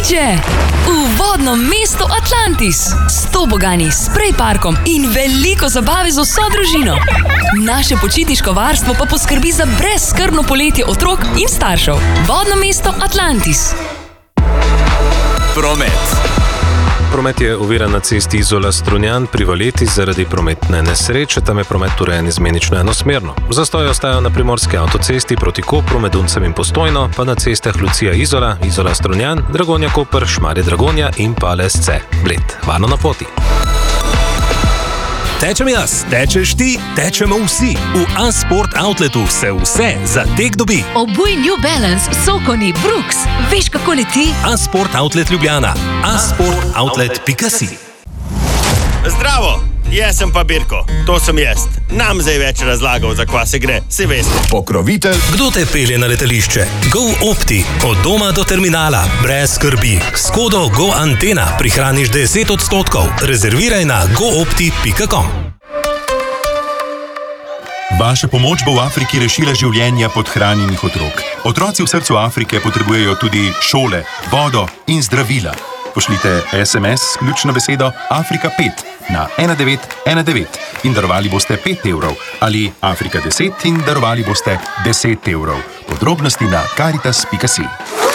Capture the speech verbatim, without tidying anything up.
letališče! V vodno mesto Atlantis. S tobogani, sprej parkom in veliko zabave z vso družino. Naše počitniško varstvo pa poskrbi za brezskrbno poletje otrok in staršev. Vodno mesto Atlantis. Promet. Promet je oviran na cesti Izola-Strunjan pri Valeti zaradi prometne nesreče, tam je promet urejen izmenično enosmerno. Zastoji ostajajo na primorski avtocesti proti Kopru, Meduncem in Postojno, pa na cestah Lucija-Izola, Izola-Strunjan, Dragonja-Koper, Šmarje-Dragonja in Pales-C. Bled, varno na poti. Tečem jaz, tečeš ti, tečemo vsi. V A-Sport Outletu se vse za tek dobi. Obuj New Balance, Sokoni, Brooks. Veš, kako leti? A-Sport Outlet Ljubljana. a sport outlet pika si. Zdravo, jaz sem pa Birko. To sem jaz. Nam zdaj več razlagal, za kva se gre. Si veste. Pokrovitelj. Kdo te pelje na letališče? GoOpti. Od doma do terminala. Brez skrbi. S kodo GoAntena prihraniš deset odstotkov. Rezerviraj na goopti pika com. Vaša pomoč bo v Afriki rešila življenja podhranjenih otrok. Otroci v srcu Afrike potrebujejo tudi šole, vodo in zdravila. Pošljite es em es s ključno besedo Afrika pet na ena devet ena devet in darovali boste pet evrov ali Afrika deset in darovali boste deset evrov. Podrobnosti na karitas pika si.